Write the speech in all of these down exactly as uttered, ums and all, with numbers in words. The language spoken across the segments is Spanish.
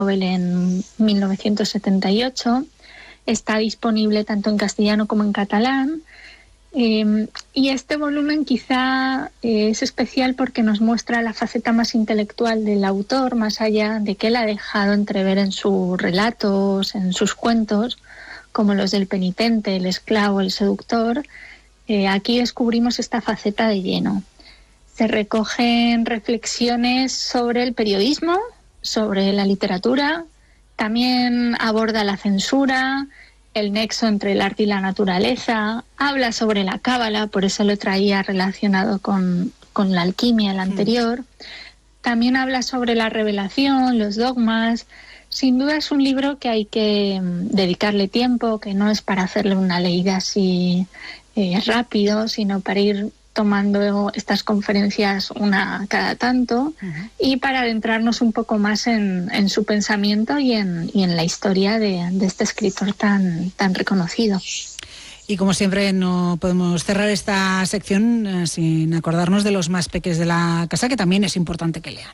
en mil novecientos setenta y ocho. Está disponible tanto en castellano como en catalán. Eh, y este volumen quizá eh, es especial porque nos muestra la faceta más intelectual del autor, más allá de que él ha dejado entrever en sus relatos, en sus cuentos, como los del penitente, el esclavo, el seductor. Eh, aquí descubrimos esta faceta de lleno. Se recogen reflexiones sobre el periodismo, sobre la literatura, también aborda la censura, el nexo entre el arte y la naturaleza, habla sobre la cábala, por eso lo traía relacionado con, con la alquimia, el anterior. También habla sobre la revelación, los dogmas. Sin duda es un libro que hay que dedicarle tiempo, que no es para hacerle una leída así eh, rápido, sino para ir tomando estas conferencias una cada tanto, uh-huh. y para adentrarnos un poco más en, en su pensamiento y en, y en la historia de, de este escritor tan, tan reconocido. Y como siempre no podemos cerrar esta sección eh, sin acordarnos de los más peques de la casa, que también es importante que lean.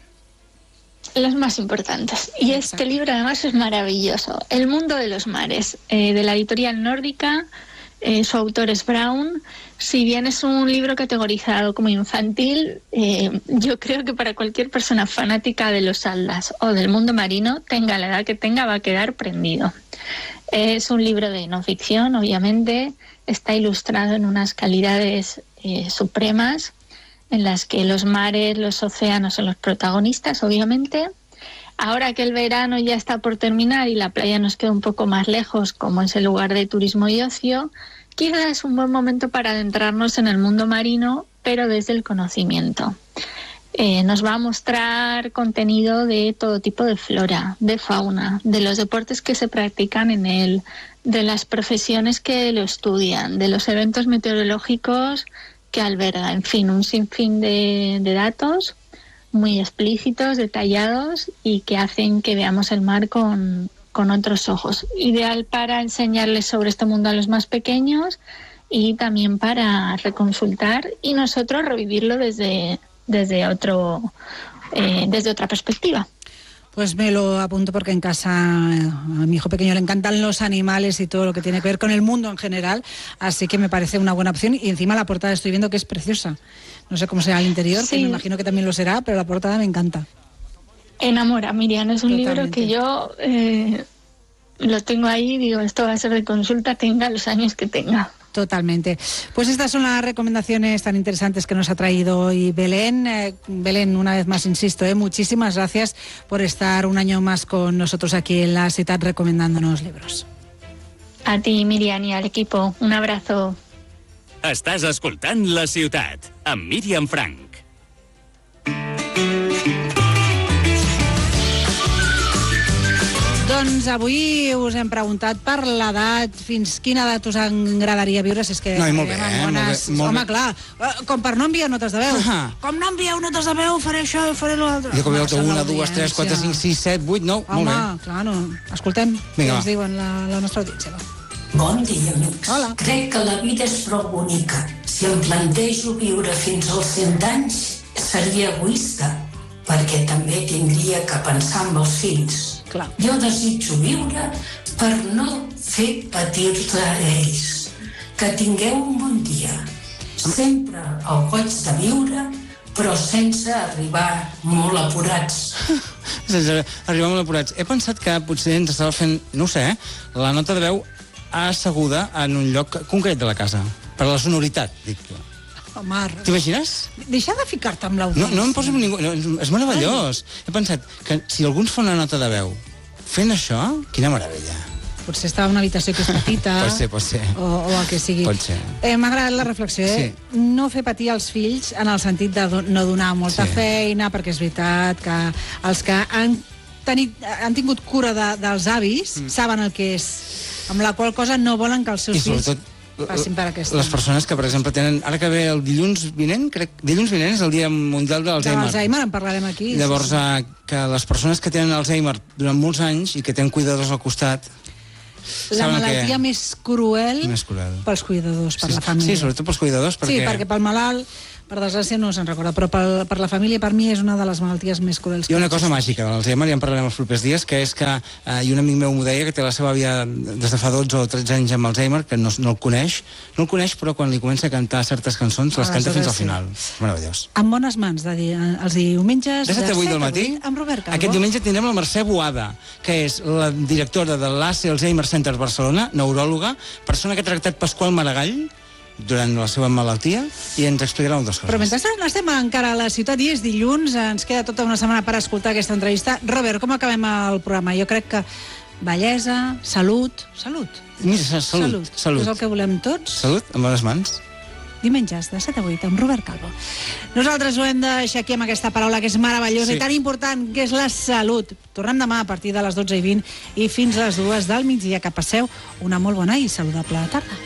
Los más importantes. Y Exacto. Este libro además es maravilloso. El mundo de los mares, eh, de la editorial nórdica. Eh, su autor es Brown. Si bien es un libro categorizado como infantil, eh, yo creo que para cualquier persona fanática de los atlas o del mundo marino, tenga la edad que tenga, va a quedar prendido. Es un libro de no ficción, obviamente. Está ilustrado en unas calidades eh, supremas, en las que los mares, los océanos son los protagonistas, obviamente. Ahora que el verano ya está por terminar y la playa nos queda un poco más lejos, como es el lugar de turismo y ocio, quizás es un buen momento para adentrarnos en el mundo marino, pero desde el conocimiento. Eh, nos va a mostrar contenido de todo tipo de flora, de fauna, de los deportes que se practican en él, de las profesiones que lo estudian, de los eventos meteorológicos que alberga, en fin, un sinfín de, de datos muy explícitos, detallados y que hacen que veamos el mar con, con otros ojos. Ideal para enseñarles sobre este mundo a los más pequeños y también para reconsultar y nosotros revivirlo desde, desde, otro, eh, desde otra perspectiva. Pues me lo apunto porque en casa a mi hijo pequeño le encantan los animales y todo lo que tiene que ver con el mundo en general, así que me parece una buena opción y encima la portada estoy viendo que es preciosa. No sé cómo será el interior, sí. Que me imagino que también lo será, pero la portada me encanta. Enamora, Miriam, es un Totalmente. libro que yo eh, lo tengo ahí y digo, esto va a ser de consulta, tenga los años que tenga. Totalmente. Pues estas son las recomendaciones tan interesantes que nos ha traído hoy Belén. Eh, Belén, una vez más insisto, eh, muchísimas gracias por estar un año más con nosotros aquí en La Ciutat recomendándonos libros. A ti, Miriam, y al equipo, un abrazo. Estàs escoltant La Ciutat, amb Míriam Frank. Doncs avui us hem preguntat per l'edat, fins quina edat us agradaria viure, si és que... No, i molt bé, eh? Bones... Molt bé, molt Home, bé. clar, com per no enviar notes de veu. Uh-huh. Com no envieu notes de veu, faré això i faré l'altre. I com veu, una, dues, tres, quatre, cinc, sis, set, vuit, nou, Home, molt bé. Home, clar, no. Escoltem què ens diuen la, la nostra audiència. Va. Bon dia, amics. Hola. Crec que la vida és prou bonica. Si em plantejo viure fins als cent anys, seria egoista, perquè també tindria que pensar en els fills. Clar. Jo desitjo viure per no fer patir-los a ells. Que tingueu un bon dia. Sempre el goig de viure, però sense arribar molt apurats. Sense arribar molt apurats. He pensat que potser ens estava fent, no ho sé, eh? La nota de veu asseguda en un lloc concret de la casa. Per la sonoritat, dic. Home, t'imagines? Deixa de ficar-te amb l'audiència. No, no em poso amb ningú. No, és meravellós. Ai. He pensat que si algú ens fa una nota de veu fent això, quina meravella. Potser està en una habitació que és petita. Pot ser, pot ser. O, o el que sigui. Pot ser. Eh, M'ha agradat la reflexió, eh? Sí. No fer patir els fills en el sentit de do- no donar molta Sí. feina, perquè és veritat que els que han, tenit, han tingut cura de, dels avis mm. saben el que és, amb la qual cosa no volen que els seus I fills sobretot passin per aquesta. les persones que, per exemple, tenen... Ara que ve el dilluns vinent, crec... Dilluns vinent és el Dia Mundial de l'Alzheimer. De l'Alzheimer en parlarem aquí. Llavors, sí, sí. eh, que les persones que tenen Alzheimer durant molts anys i que tenen cuidadors al costat... La malaltia que... més cruel, més cruel pels cuidadors, per sí, la família. Sí, sobretot pels cuidadors, perquè... Sí, perquè pel malalt Per desgràcia no se'n recorda, però per, per la família, per mi, és una de les malalties més cruels. Hi ha una cosa màgica de l'Alzheimer, ja en parlarem els propers dies, que és que, eh, i un amic meu m'ho deia, que té la seva àvia des de fa dotze o tretze anys amb Alzheimer, que no, no el coneix, no el coneix, però quan li comença a cantar certes cançons, les Ah, canta fins al sí. final. Meravellós. En bones mans, de dir, els diumenges... De set a vuit del set a matí, vuit, amb Robert Calvo. aquest diumenge tindrem la Mercè Boada, que és la directora de l'A C E Alzheimer Center Barcelona, neuròloga, persona que ha tractat Pasqual Maragall durant la seva malaltia, i ens explicarà moltes coses. Però mentrestant estem encara a la ciutat i és dilluns, ens queda tota una setmana per escoltar aquesta entrevista. Robert, com acabem el programa? Jo crec que bellesa, salut... Salut. Mira, salut, salut. salut. És el que volem tots. Salut, en bones mans. Diumenges, de set a vuit, amb Robert Calvo. Nosaltres ho hem de deixar aquí amb aquesta paraula que és meravellosa Sí. i tan important, que és la salut. Tornem demà a partir de les dotze i vint i fins a les dues del migdia. Que passeu una molt bona i saludable tarda.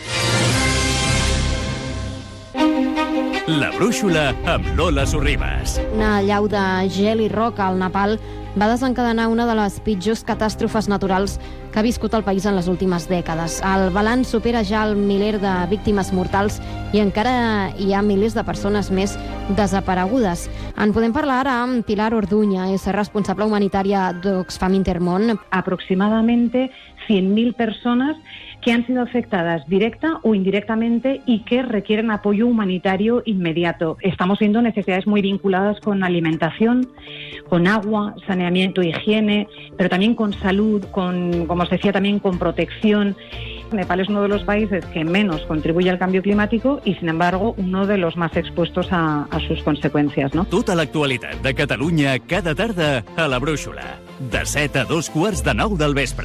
La brúixola amb Lola Sorribas. Una allau de gel i roca al Nepal va desencadenar una de les pitjors catàstrofes naturals que ha viscut el país en les últimes dècades. El balanç supera ja el miler de víctimes mortals i encara hi ha milers de persones més desaparegudes. En podem parlar ara amb Pilar Orduña, és responsable humanitària d'Oxfam Intermón. Aproximadamente cien mil personas que han sido afectadas directa o indirectamente y que requieren apoyo humanitario inmediato. Estamos viendo necesidades muy vinculadas con alimentación, con agua, saneamiento, higiene, pero también con salud, con, como os decía, también con protección. Nepal es uno de los países que menos contribuye al cambio climático y, sin embargo, uno de los más expuestos a, a sus consecuencias, ¿no? Tota l'actualitat de Catalunya cada tarda a la brúixola. De set a dos quarts de nou del vespre.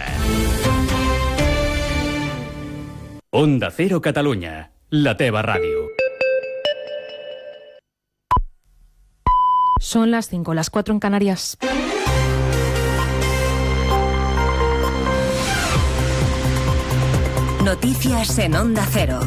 Onda Cero Catalunya, la teva ràdio. Son las cinco, las cuatro en Canarias. Noticias en Onda Cero.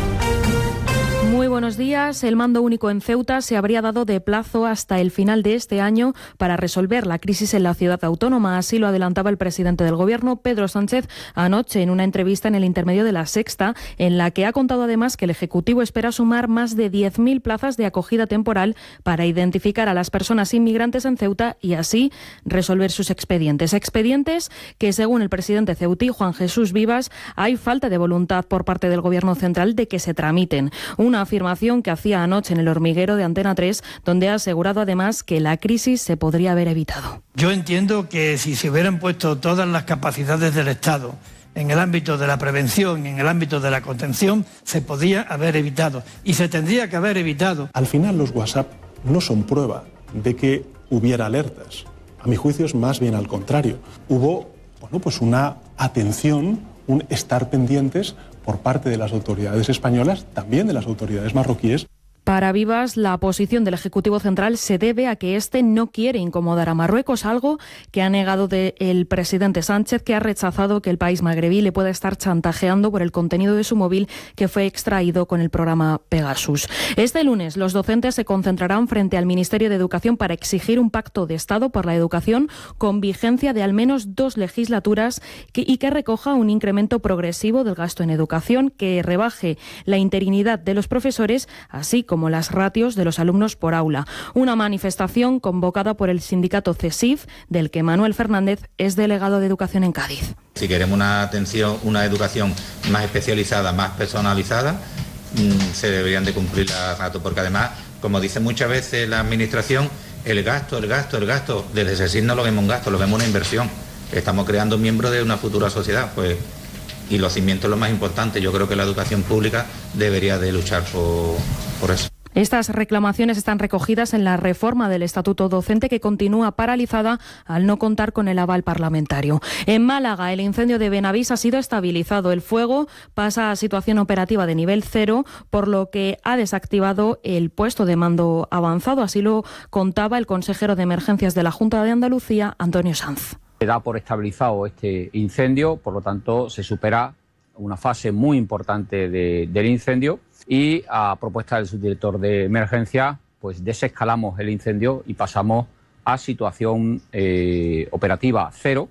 Muy buenos días. El mando único en Ceuta se habría dado de plazo hasta el final de este año para resolver la crisis en la ciudad autónoma. Así lo adelantaba el presidente del Gobierno, Pedro Sánchez, anoche en una entrevista en el intermedio de La Sexta, en la que ha contado además que el Ejecutivo espera sumar más de diez mil plazas de acogida temporal para identificar a las personas inmigrantes en Ceuta y así resolver sus expedientes. Expedientes que, según el presidente ceutí, Juan Jesús Vivas, hay falta de voluntad por parte del Gobierno central de que se tramiten. Una afirmación que hacía anoche en El Hormiguero de Antena tres, donde ha asegurado además que la crisis se podría haber evitado. Yo entiendo que si se hubieran puesto todas las capacidades del Estado en el ámbito de la prevención, en el ámbito de la contención, se podía haber evitado y se tendría que haber evitado. Al final los WhatsApp no son prueba de que hubiera alertas. A mi juicio es más bien al contrario. Hubo, bueno, pues una atención, un estar pendientes por parte de las autoridades españolas, también de las autoridades marroquíes. Para Vivas, la posición del Ejecutivo Central se debe a que este no quiere incomodar a Marruecos, algo que ha negado de el presidente Sánchez, que ha rechazado que el país magrebí le pueda estar chantajeando por el contenido de su móvil que fue extraído con el programa Pegasus. Este lunes, los docentes se concentrarán frente al Ministerio de Educación para exigir un pacto de Estado por la educación con vigencia de al menos dos legislaturas que, y que recoja un incremento progresivo del gasto en educación, que rebaje la interinidad de los profesores, así como como las ratios de los alumnos por aula. Una manifestación convocada por el sindicato CESIF, del que Manuel Fernández es delegado de Educación en Cádiz. Si queremos una atención, una educación más especializada, más personalizada, mmm, se deberían de cumplir las ratios, porque además, como dice muchas veces la administración, el gasto, el gasto, el gasto, desde CESIF no lo vemos un gasto, lo vemos una inversión. Estamos creando miembros de una futura sociedad, pues, y los cimientos es lo más importante. Yo creo que la educación pública debería de luchar por, por eso. Estas reclamaciones están recogidas en la reforma del Estatuto Docente, que continúa paralizada al no contar con el aval parlamentario. En Málaga, el incendio de Benavís ha sido estabilizado. El fuego pasa a situación operativa de nivel cero, por lo que ha desactivado el puesto de mando avanzado. Así lo contaba el consejero de Emergencias de la Junta de Andalucía, Antonio Sanz. Se da por estabilizado este incendio, por lo tanto se supera una fase muy importante de, del incendio y a propuesta del subdirector de emergencia pues desescalamos el incendio y pasamos a situación eh, operativa cero.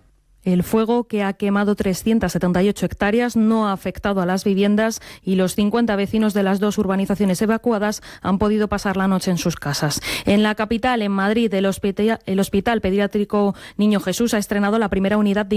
El fuego, que ha quemado trescientas setenta y ocho hectáreas, no ha afectado a las viviendas y los cincuenta vecinos de las dos urbanizaciones evacuadas han podido pasar la noche en sus casas. En la capital, en Madrid, el hospital, el hospital pediátrico Niño Jesús ha estrenado la primera unidad de